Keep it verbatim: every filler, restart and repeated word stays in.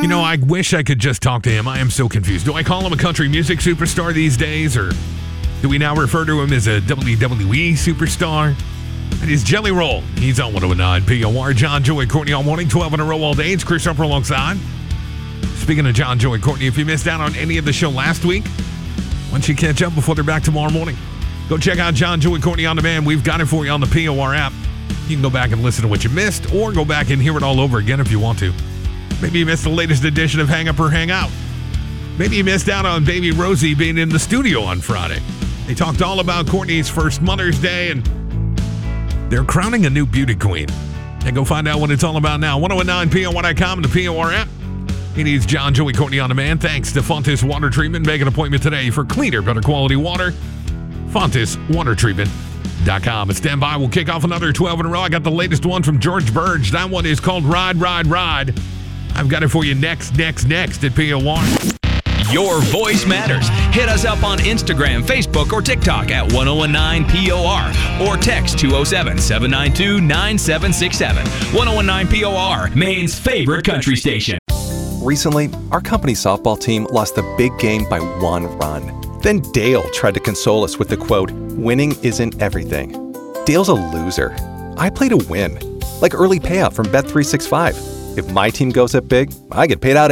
You know, I wish I could just talk to him. I am so confused. Do I call him a country music superstar these days, or do we now refer to him as a W W E superstar? It is Jelly Roll. He's on one oh nine P O R. John, Joey, Courtney all morning, twelve in a row all day. It's Chris Upper alongside. Speaking of John, Joey, Courtney, if you missed out on any of the show last week, why don't you catch up before they're back tomorrow morning? Go check out John, Joey, Courtney on demand. We've got it for you on the P O R app. You can go back and listen to what you missed, or go back and hear it all over again if you want to. Maybe you missed the latest edition of Hang Up or Hang Out. Maybe you missed out on baby Rosie being in the studio on Friday. They talked all about Courtney's first Mother's Day, and they're crowning a new beauty queen. And go find out what it's all about now. ten nine P O R dot com and the P O R app. It is John, Joey, Courtney on demand. Thanks to Fontis Water Treatment. Make an appointment today for cleaner, better quality water. Fontis Water Treatment. Dot com. And stand by. We'll kick off another twelve in a row. I got the latest one from George Burge. That one is called Ride, Ride, Ride. I've got it for you next, next, next at P O R. Your voice matters. Hit us up on Instagram, Facebook, or TikTok at ten nineteen P O R or text two oh seven, seven nine two, nine seven six seven. ten nineteen P O R, Maine's favorite country station. Recently, our company softball team lost the big game by one run. Then Dale tried to console us with the quote, "Winning isn't everything." Dale's a loser. I play to win. Like early payout from Bet three sixty-five. If my team goes up big, I get paid out